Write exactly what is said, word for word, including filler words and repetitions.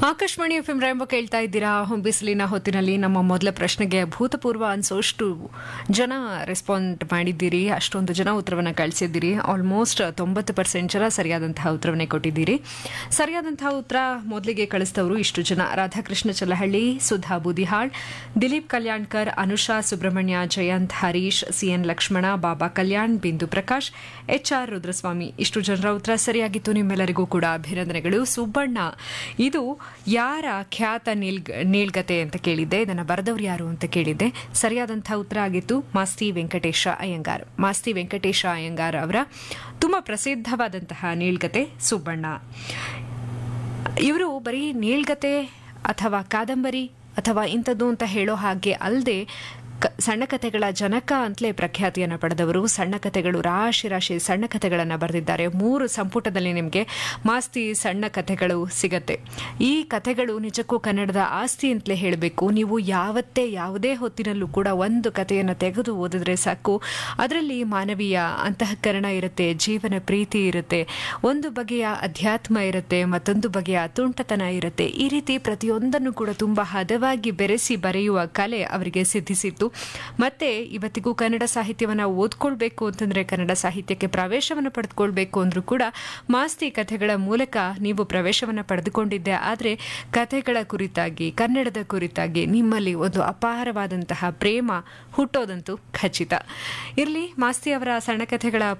Akashvani F M ರಾಯಂಬ ಕೇಳ್ತಾ ಇದ್ದೀರಾ. ಬಿಸಿಲಿನ ಹೊತ್ತಿನಲ್ಲಿ ನಮ್ಮ ಮೊದಲ ಪ್ರಶ್ನೆಗೆ ಅಭೂತಪೂರ್ವ ಅನ್ಸೋಷ್ಟು ಜನ ರೆಸ್ಪಾಂಡ್ ಮಾಡಿದ್ದೀರಿ. ಅಷ್ಟೊಂದು ಜನ ಉತ್ತರವನ್ನು ಕಳಿಸಿದ್ದೀರಿ. ಆಲ್ಮೋಸ್ಟ್ ತೊಂಬತ್ತು ಪರ್ಸೆಂಟ್ ಜನ ಸರಿಯಾದಂತಹ ಉತ್ತರವನ್ನೇ ಕೊಟ್ಟಿದ್ದೀರಿ. ಸರಿಯಾದಂತಹ ಉತ್ತರ ಮೊದಲಿಗೆ ಕಳಿಸಿದವರು ಇಷ್ಟು ಜನ: ರಾಧಾಕೃಷ್ಣ ಚಲಹಳ್ಳಿ, ಸುಧಾ ಬೂದಿಹಾಳ್, ದಿಲೀಪ್ ಕಲ್ಯಾಣ್ಕರ್, ಅನುಷಾ ಸುಬ್ರಹ್ಮಣ್ಯ, ಜಯಂತ್, ಹರೀಶ್, ಸಿಎನ್ ಲಕ್ಷ್ಮಣ, ಬಾಬಾ ಕಲ್ಯಾಣ್, ಬಿಂದು ಪ್ರಕಾಶ್, ಎಚ್ ಆರ್ ರುದ್ರಸ್ವಾಮಿ. ಇಷ್ಟು ಜನರ ಉತ್ತರ ಸರಿಯಾಗಿತ್ತು. ನಿಮ್ಮೆಲ್ಲರಿಗೂ ಕೂಡ ಅಭಿನಂದನೆಗಳು. ಸುಬ್ಬಣ್ಣ, ಇದು ಯಾರ ಖ್ಯಾತ ನೀಲ್ಗ ನೀಳ್ಗತೆ ಅಂತ ಕೇಳಿದ್ದೆ. ಇದನ್ನು ಬರೆದವರು ಯಾರು ಅಂತ ಕೇಳಿದ್ದೆ. ಸರಿಯಾದಂತಹ ಉತ್ತರ ಆಗಿತ್ತು ಮಾಸ್ತಿ ವೆಂಕಟೇಶ ಅಯ್ಯಂಗಾರ್. ಮಾಸ್ತಿ ವೆಂಕಟೇಶ ಅಯ್ಯಂಗಾರ್ ಅವರ ತುಂಬಾ ಪ್ರಸಿದ್ಧವಾದಂತಹ ನೀಳ್ಗತೆ ಸುಬ್ಬಣ್ಣ. ಇವರು ಬರೀ ನೀಳ್ಗತೆ ಅಥವಾ ಕಾದಂಬರಿ ಅಥವಾ ಇಂಥದ್ದು ಅಂತ ಹೇಳೋ ಹಾಗೆ ಅಲ್ಲದೆ ಸಣ್ಣ ಕಥೆಗಳ ಜನಕ ಅಂತಲೇ ಪ್ರಖ್ಯಾತಿಯನ್ನು ಪಡೆದವರು. ಸಣ್ಣ ಕಥೆಗಳು ರಾಶಿ ರಾಶಿ ಸಣ್ಣ ಕಥೆಗಳನ್ನು ಬರೆದಿದ್ದಾರೆ. ಮೂರು ಸಂಪುಟದಲ್ಲಿ ನಿಮಗೆ ಮಾಸ್ತಿ ಸಣ್ಣ ಕಥೆಗಳು ಸಿಗತ್ತೆ. ಈ ಕಥೆಗಳು ನಿಜಕ್ಕೂ ಕನ್ನಡದ ಆಸ್ತಿ ಅಂತಲೇ ಹೇಳಬೇಕು. ನೀವು ಯಾವತ್ತೇ ಯಾವುದೇ ಹೊತ್ತಿನಲ್ಲೂ ಕೂಡ ಒಂದು ಕಥೆಯನ್ನು ತೆಗೆದು ಓದಿದ್ರೆ ಸಾಕು, ಅದರಲ್ಲಿ ಮಾನವೀಯ ಅಂತಃಕರಣ ಇರುತ್ತೆ, ಜೀವನ ಪ್ರೀತಿ ಇರುತ್ತೆ, ಒಂದು ಬಗೆಯ ಅಧ್ಯಾತ್ಮ ಇರುತ್ತೆ, ಮತ್ತೊಂದು ಬಗೆಯ ತುಂಟತನ ಇರುತ್ತೆ. ಈ ರೀತಿ ಪ್ರತಿಯೊಂದನ್ನು ಕೂಡ ತುಂಬ ಹದವಾಗಿ ಬೆರೆಸಿ ಬರೆಯುವ ಕಲೆ ಅವರಿಗೆ ಸಿದ್ಧಿಸಿತ್ತು. ಮತ್ತೆ ಇವತ್ತಿಗೂ ಕನ್ನಡ ಸಾಹಿತ್ಯವನ್ನು ಓದ್ಕೊಳ್ಬೇಕು ಅಂತಂದ್ರೆ, ಕನ್ನಡ ಸಾಹಿತ್ಯಕ್ಕೆ ಪ್ರವೇಶವನ್ನು ಪಡೆದುಕೊಳ್ಬೇಕು ಅಂದ್ರೂ ಕೂಡ ಮಾಸ್ತಿ ಕಥೆಗಳ ಮೂಲಕ ನೀವು ಪ್ರವೇಶವನ್ನು ಪಡೆದುಕೊಂಡಿದ್ದೆ. ಆದರೆ ಕಥೆಗಳ ಕುರಿತಾಗಿ, ಕನ್ನಡದ ಕುರಿತಾಗಿ ನಿಮ್ಮಲ್ಲಿ ಒಂದು ಅಪಾರವಾದಂತಹ ಪ್ರೇಮ ಹುಟ್ಟೋದಂತೂ ಖಚಿತ. ಇರಲಿ, ಮಾಸ್ತಿ ಅವರ ಸಣ್ಣ ಕಥೆಗಳ